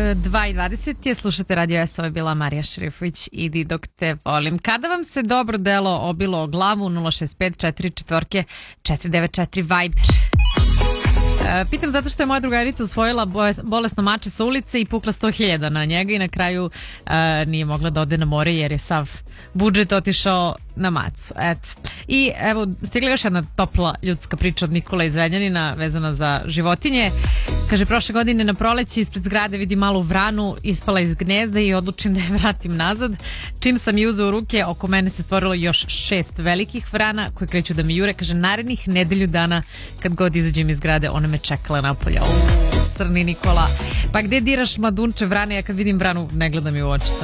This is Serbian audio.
2:20 je, slušate Radio S, ovo je bila Marija Šerifović, Idi dok te volim. Kada vam se dobro delo obilo o glavu, 065 494 Viber. Pitam zato što je moja drugarica usvojila bolesno mače sa ulice i pukla 100.000 na njega i na kraju nije mogla da ode na more jer je sav budžet otišao na macu. Eto. I evo, stigla još jedna topla ljudska priča od Nikola iz Zrenjanina vezana za životinje. Kaže, prošle godine na proleći ispred zgrade vidi malu vranu, ispala iz gnezda i odlučim da je vratim nazad. Čim sam je uzeo u ruke, oko mene se stvorilo još 6 velikih vrana koje kreću da mi jure. Kaže, narednih nedelju dana kad god izađem iz zgrade, ona me čekala napolje. Crni Nikola. Pa gde diraš mladunče vrane? Ja kad vidim vranu ne gledam ju u oči.